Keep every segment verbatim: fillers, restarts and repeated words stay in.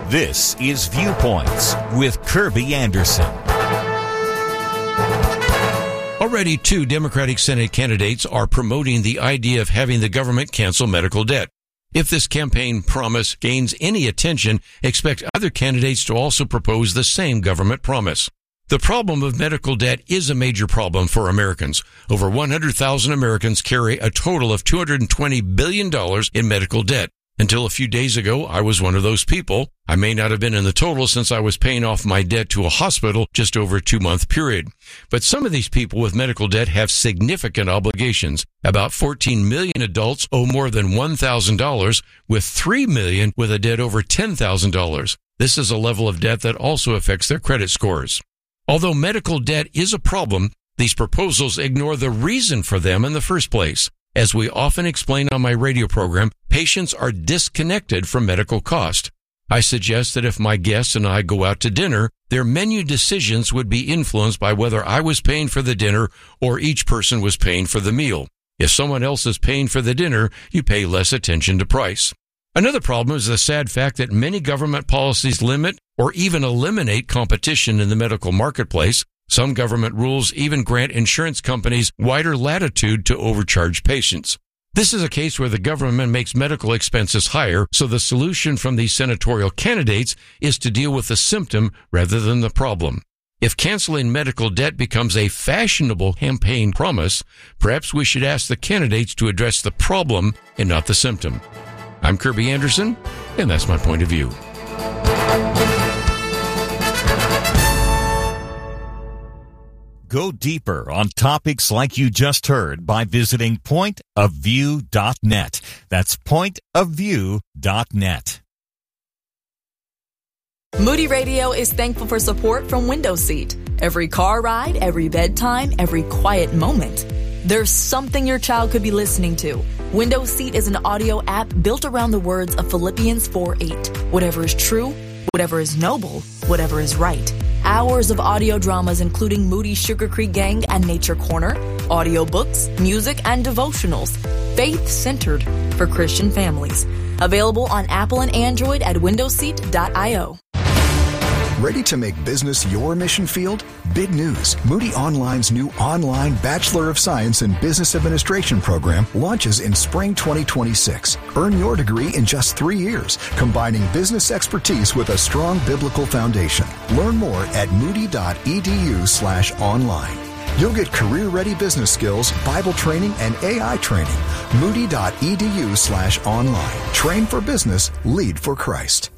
This is Viewpoints with Kirby Anderson. Already two Democratic Senate candidates are promoting the idea of having the government cancel medical debt. If this campaign promise gains any attention, expect other candidates to also propose the same government promise. The problem of medical debt is a major problem for Americans. Over one hundred thousand Americans carry a total of two hundred twenty billion dollars in medical debt. Until a few days ago, I was one of those people. I may not have been in the total since I was paying off my debt to a hospital just over a two-month period. But some of these people with medical debt have significant obligations. About fourteen million adults owe more than one thousand dollars, with three million with a debt over ten thousand dollars. This is a level of debt that also affects their credit scores. Although medical debt is a problem, these proposals ignore the reason for them in the first place. As we often explain on my radio program, patients are disconnected from medical cost. I suggest that if my guests and I go out to dinner, their menu decisions would be influenced by whether I was paying for the dinner or each person was paying for the meal. If someone else is paying for the dinner, you pay less attention to price. Another problem is the sad fact that many government policies limit or even eliminate competition in the medical marketplace. Some government rules even grant insurance companies wider latitude to overcharge patients. This is a case where the government makes medical expenses higher, so the solution from these senatorial candidates is to deal with the symptom rather than the problem. If canceling medical debt becomes a fashionable campaign promise, perhaps we should ask the candidates to address the problem and not the symptom. I'm Kirby Anderson, and that's my point of view. Go deeper on topics like you just heard by visiting point of view dot net. That's point of view dot net. Moody Radio is thankful for support from Window Seat. Every car ride, every bedtime, every quiet moment, there's something your child could be listening to. Window Seat is an audio app built around the words of Philippians four eight. Whatever is true, whatever is noble, whatever is right. Hours of audio dramas including Moody Sugar Creek Gang and Nature Corner, audiobooks, music, and devotionals. Faith-centered for Christian families. Available on Apple and Android at window seat dot io. Ready to make business your mission field? Big news. Moody Online's new online Bachelor of Science in Business Administration program launches in spring twenty twenty-six. Earn your degree in just three years, combining business expertise with a strong biblical foundation. Learn more at moody.edu slash online. You'll get career-ready business skills, Bible training, and A I training. Moody.edu slash online. Train for business, lead for Christ.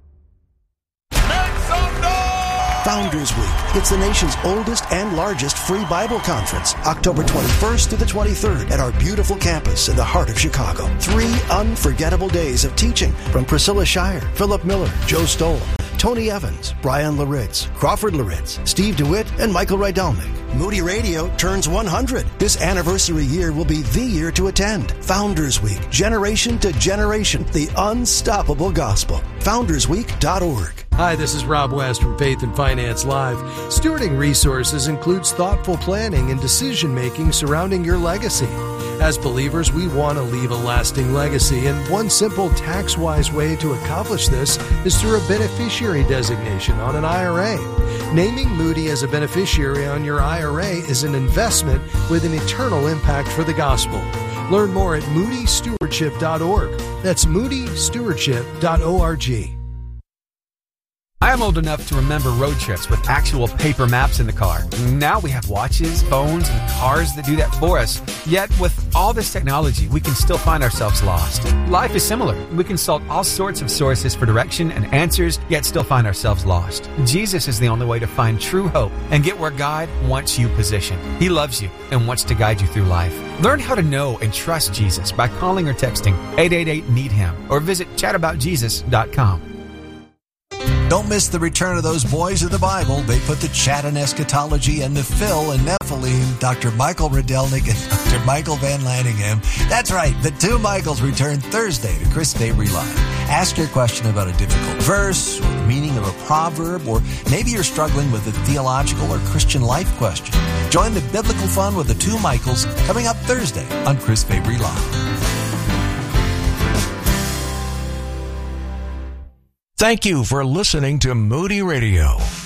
Founders Week. It's the nation's oldest and largest free Bible conference, October twenty-first to the twenty-third at our beautiful campus in the heart of Chicago. Three unforgettable days of teaching from Priscilla Shire, Philip Miller, Joe Stoll, Tony Evans, Brian Laritz, Crawford Laritz, Steve DeWitt, and Michael Rydalnik. Moody Radio turns one hundred. This anniversary year will be the year to attend. Founders Week, generation to generation, the unstoppable gospel. founders week dot org. Hi, this is Rob West from Faith and Finance Live. Stewarding resources includes thoughtful planning and decision-making surrounding your legacy. As believers, we want to leave a lasting legacy, and one simple tax-wise way to accomplish this is through a beneficiary designation on an I R A. Naming Moody as a beneficiary on your I R A is an investment with an eternal impact for the gospel. Learn more at moody stewardship dot org. That's moody stewardship dot org. I am old enough to remember road trips with actual paper maps in the car. Now we have watches, phones, and cars that do that for us. Yet with all this technology, we can still find ourselves lost. Life is similar. We consult all sorts of sources for direction and answers, yet still find ourselves lost. Jesus is the only way to find true hope and get where God wants you positioned. He loves you and wants to guide you through life. Learn how to know and trust Jesus by calling or texting eight eight eight, need him or visit chat about jesus dot com. Don't miss the return of those boys of the Bible. They put the chat on eschatology and the Phil and Nephilim, Doctor Michael Rydalnik and Doctor Michael Van Lanningham. That's right, the two Michaels return Thursday to Chris Fabry Live. Ask your question about a difficult verse, or the meaning of a proverb, or maybe you're struggling with a theological or Christian life question. Join the biblical fun with the two Michaels coming up Thursday on Chris Fabry Live. Thank you for listening to Moody Radio.